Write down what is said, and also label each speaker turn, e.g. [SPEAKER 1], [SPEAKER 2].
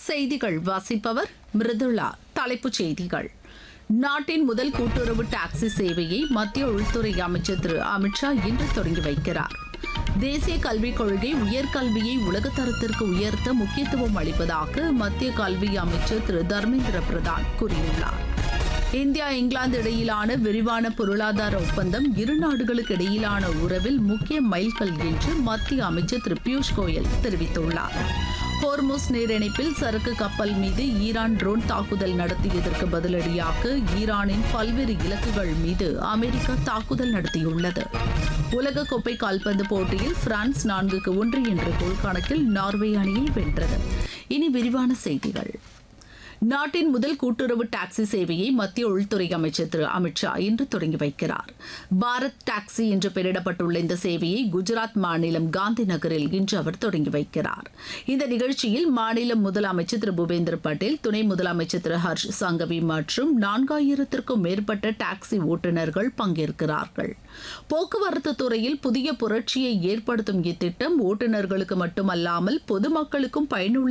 [SPEAKER 1] செய்திகள் வாசிப்பவர் மிருதுளா. தலைப்புச் செய்திகள்: நாட்டின் முதல் கூட்டுறவு டாக்ஸி சேவையை மத்திய உள்துறை அமைச்சர் திரு அமித்ஷா இன்று தொடங்கி வைக்கிறார். தேசிய கல்விக் கொள்கை உயர்கல்வியை உலகத்தரத்திற்கு உயர்த்த முக்கியத்துவம் அளிப்பதாக மத்திய கல்வி அமைச்சர் திரு தர்மேந்திர பிரதான் கூறியுள்ளார். இந்தியா இங்கிலாந்து இடையிலான விரிவான பொருளாதார ஒப்பந்தம் இரு நாடுகளுக்கு இடையிலான உறவில் முக்கிய மைல்கல் என்று மத்திய அமைச்சர் திரு பியூஷ் கோயல் தெரிவித்துள்ளார். ஹோர்முஸ் நீரிணைப்பில் சரக்கு கப்பல் மீது ஈரான் ட்ரோன் தாக்குதல் நடத்தியதற்கு பதிலடியாக ஈரானின் பல்வேறு இலக்குகள் மீது அமெரிக்கா தாக்குதல் நடத்தியுள்ளது. உலகக்கோப்பை கால்பந்து போட்டியில் பிரான்ஸ் 4-1 என்ற கோல் கணக்கில் நார்வே அணியை வென்றது. இனி விரிவான செய்திகள். நாட்டின் முதல் கூட்டுறவு டாக்ஸி சேவையை மத்திய உள்துறை அமைச்சர் திரு அமித்ஷா இன்று தொடங்கி வைக்கிறார். பாரத் டாக்ஸி என்று பெயரிடப்பட்டுள்ள இந்த சேவையை குஜராத் மாநிலம் காந்தி நகரில் இன்று அவர் தொடங்கி வைக்கிறார். இந்த நிகழ்ச்சியில் மாநில முதலமைச்சர் திரு பூபேந்திர பட்டேல், துணை முதலமைச்சர் திரு ஹர்ஷ் சங்கவி மற்றும் 4000க்கும் மேற்பட்ட டாக்ஸி ஓட்டுநர்கள் பங்கேற்கிறார்கள். போக்குவரத்து துறையில் புதிய புரட்சியை ஏற்படுத்தும் இத்திட்டம் ஓட்டுநர்களுக்கு மட்டுமல்லாமல் பொதுமக்களுக்கும் பயனுள்ள